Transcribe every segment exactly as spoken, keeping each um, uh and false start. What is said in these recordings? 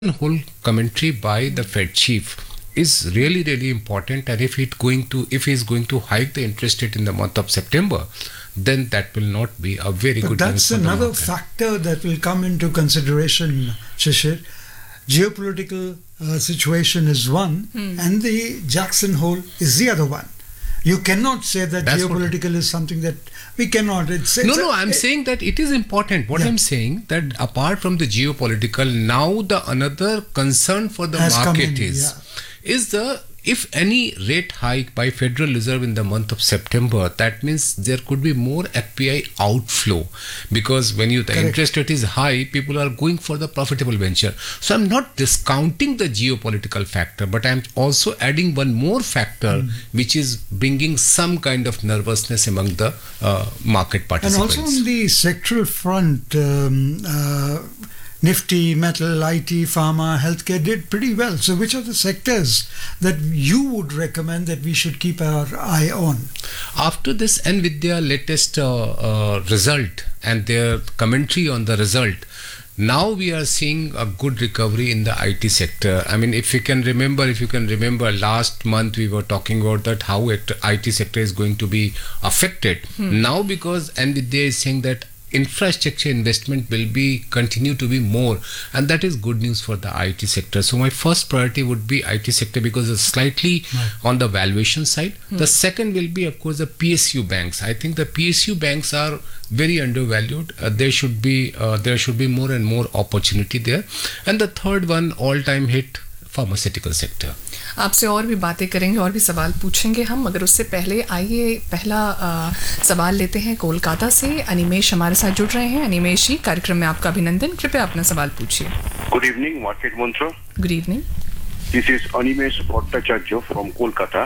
whole commentary by the Fed chief is really really important, and if it going to if he is going to hike the interest rate in the month of September, then that will not be a very but good that's news for another the market. factor that will come into consideration, Shishir. Geopolitical uh, situation is one, Hmm. and the Jackson Hole is the other one. You cannot say that That's what- geopolitical is something that we cannot. It's, it's No, a- no, I'm it- saying that it is important. What Yeah. I'm saying that apart from the geopolitical, now the another concern for the Has come market in, is yeah. is the if any rate hike by Federal Reserve in the month of September, that means there could be more F P I outflow, because when you the Correct. interest rate is high, people are going for the profitable venture. So I'm not discounting the geopolitical factor, but I'm also adding one more factor, Mm. which is bringing some kind of nervousness among the uh, market And participants. also on the sectoral front, um, uh, Nifty, metal, I T, pharma, healthcare did pretty well. So which are the sectors that you would recommend that we should keep our eye on? After this NVIDIA latest uh, uh, result and their commentary on the result, now we are seeing a good recovery in the I T sector. I mean, if you can remember, if you can remember last month we were talking about that how it, I T sector is going to be affected. Now because NVIDIA is saying that infrastructure investment will be continue to be more, and that is good news for the I T sector. So my first priority would be I T sector because it's slightly on the valuation side. The second will be of course the P S U banks. I think the P S U banks are very undervalued. Uh, there should be uh, there should be more and more opportunity there. And the third one, all time hit, pharmaceutical sector. आपसे और भी बातें करेंगे और भी सवाल पूछेंगे हम, मगर उससे पहले आइए पहला आ, सवाल लेते हैं कोलकाता से। अनिमेश हमारे साथ जुड़ रहे हैं। अनिमेश जी, कार्यक्रम में आपका अभिनंदन। कृपया अपना सवाल पूछिए। Good evening, Market Mantra. Good evening. This is Animesh Bhattacharya from Kolkata.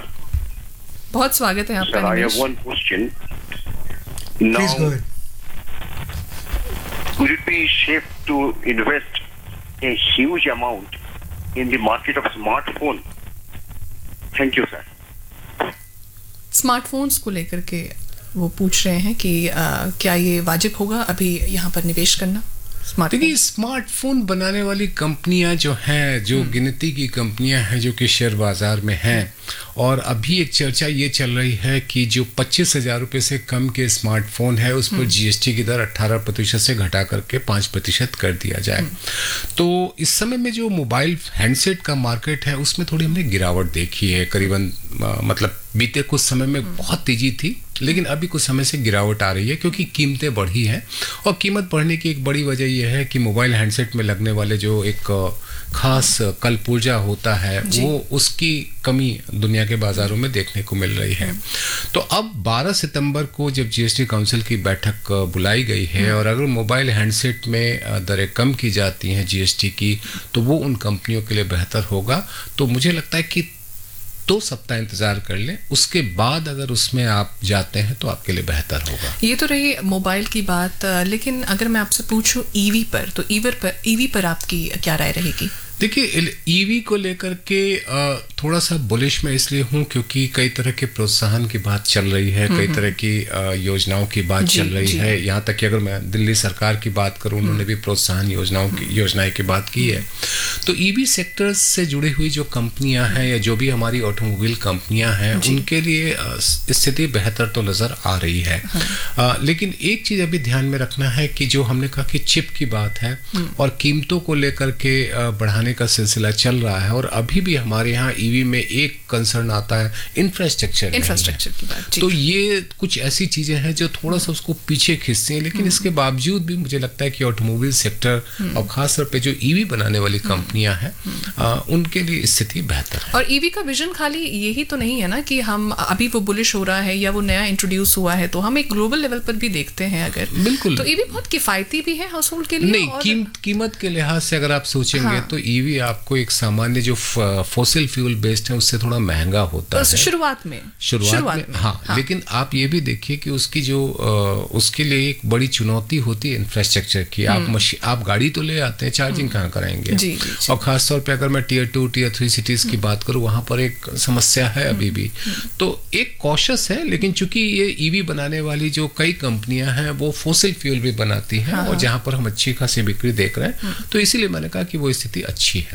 बहुत स्वागत है आपका Sir, I have Animesh. one question. Please go Now, ahead. could it be safe to invest a huge amount in the market of smartphone? Thank you, sir. Smartphones को लेकर के वो पूछ रहे हैं कि आ, क्या ये वाजिब होगा अभी यहाँ पर निवेश करना स्मार्टफोन? देखिए, स्मार्टफोन बनाने वाली कंपनियां जो हैं, जो गिनती की कंपनियां हैं जो कि शेयर बाजार में हैं, और अभी एक चर्चा ये चल रही है कि जो पच्चीस हजार रुपये से कम के स्मार्टफोन है उस पर जीएसटी की दर अठारह प्रतिशत से घटा करके पाँच प्रतिशत कर दिया जाए। तो इस समय में जो मोबाइल हैंडसेट का मार्केट है उसमें थोड़ी हमने गिरावट देखी है। करीबन आ, मतलब बीते कुछ समय में बहुत तेजी थी, लेकिन अभी कुछ समय से गिरावट आ रही है क्योंकि कीमतें बढ़ी हैं। और कीमत बढ़ने की एक बड़ी वजह यह है कि मोबाइल हैंडसेट में लगने वाले जो एक खास कलपुर्जा होता है वो उसकी कमी दुनिया के बाजारों में देखने को मिल रही है। तो अब बारह सितंबर को जब जीएसटी काउंसिल की बैठक बुलाई गई है और अगर मोबाइल हैंडसेट में दरें कम की जाती हैं जीएसटी की, तो वो उन कंपनियों के लिए बेहतर होगा। तो मुझे लगता है कि दो सप्ताह इंतजार कर लें, उसके बाद अगर उसमें आप जाते हैं तो आपके लिए बेहतर होगा। ये तो रही मोबाइल की बात, लेकिन अगर मैं आपसे पूछूं ईवी पर, तो ईवर पर ईवी पर आपकी क्या राय रहेगी? देखिए, ईवी को लेकर के थोड़ा सा बुलिश मैं इसलिए हूँ क्योंकि कई तरह के प्रोत्साहन की बात चल रही है, कई तरह की योजनाओं की बात चल रही है। यहाँ तक कि अगर मैं दिल्ली सरकार की बात करूँ, उन्होंने भी प्रोत्साहन योजनाओं की योजनाएं की बात की है। तो ईवी सेक्टर से जुड़ी हुई जो कंपनियां हैं या जो भी हमारी ऑटोमोबाइल कंपनियां हैं, उनके लिए स्थिति बेहतर तो नज़र आ रही है। आ, लेकिन एक चीज़ अभी ध्यान में रखना है कि जो हमने कहा कि चिप की बात है और कीमतों को लेकर के बढ़ाने का सिलसिला चल रहा है, और अभी भी हमारे यहाँ ईवी में एक कंसर्न आता है इंफ्रास्ट्रक्चर इंफ्रास्ट्रक्चर की बात। तो ये कुछ ऐसी चीजें हैं जो थोड़ा सा उसको पीछे खींचती हैं, लेकिन इसके बावजूद भी मुझे लगता है कि ऑटोमोबाइल सेक्टर और खासतौर पे जो ईवी बनाने वाली कंपनियां हैं उनके लिए स्थिति बेहतर है। और ईवी का विजन खाली यही तो नहीं है ना कि हम अभी वो बुलिश हो रहा है या वो नया इंट्रोड्यूस हुआ है, तो हम एक ग्लोबल लेवल पर भी देखते हैं अगर, बिल्कुल, तो ईवी बहुत किफायती भी है हाउस होल्ड के लिए। नहीं, और कीमत कीमत के लिहाज से अगर आप सोचेंगे तो ईवी आपको एक सामान्य जो फॉसिल फ्यूल बेस्ड है उससे थोड़ा महंगा होता है शुरुआत में शुरुआत, शुरुआत में, में हाँ, हाँ लेकिन आप ये भी देखिए कि उसकी जो आ, उसके लिए एक बड़ी चुनौती होती है इंफ्रास्ट्रक्चर की। आप मशीन आप गाड़ी तो ले आते हैं, चार्जिंग कहाँ कराएंगे? जी, जी, और खासतौर पे अगर मैं tier two tier three cities की बात करूँ, वहाँ पर एक समस्या है अभी भी। तो एक कॉशस है, लेकिन चूंकि ये ईवी बनाने वाली जो कई कंपनियां हैं वो फॉसिल फ्यूल भी बनाती हैं, और जहाँ पर हम अच्छी खासी बिक्री देख रहे हैं, तो इसीलिए मैंने कहा कि वो स्थिति अच्छी है।